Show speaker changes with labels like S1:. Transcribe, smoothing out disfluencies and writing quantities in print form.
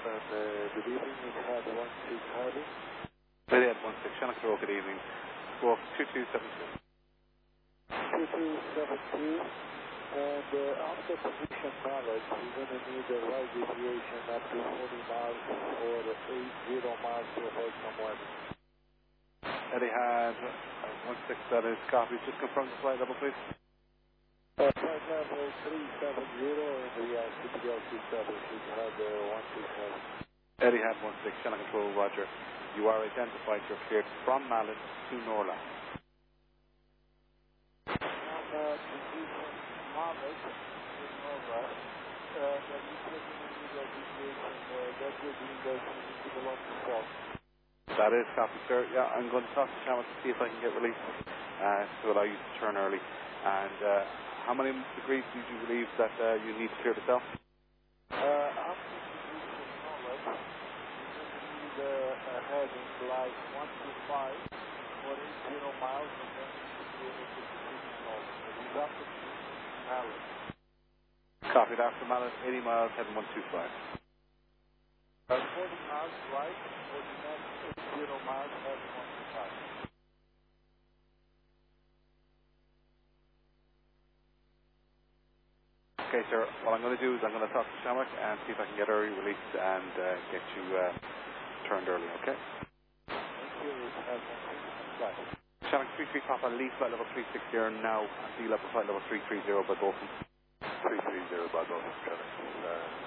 S1: Good evening, Etihad 16 Hardy.
S2: Etihad 16, Shannon Crow, good evening. Squawk 2272.
S1: 2272, and after position knowledge, we're going to need a right deviation up to 40 miles or 80 miles to avoid some weather.
S2: Etihad 16, that is copy. Just confirm the flight level, please.
S1: Flight level 370 in the CPL 27, Etihad 127.
S2: Etihad 16, Shannon Control, Roger. You are identified. You're cleared from Malin to Norla.
S1: Position knowledge in Nova, that is taking a need a deviation, that will be in the development fault.
S2: That is copy, sir. Yeah, I'm going to talk to Shamus to see if I can get released to allow you to turn early. And how many degrees did you believe that you need to clear the cell?
S1: After position knowledge, we're going to need a heading like 125 for 80 miles, and then we should be able to position knowledge. But it's after position knowledge.
S2: Copied after Malin, 80 miles, heading 125.
S1: 40 miles right, for the next 80 miles, heading 125.
S2: Okay, sir. What I'm going to do is I'm going to talk to Shamak and see if I can get early released and get you turned early, okay?
S1: Thank you. Flight.
S2: Shamak 33 Papa, leave flight level 360 now, and sea level flight level 330 by Dolphin.
S1: 330 by Dolphin,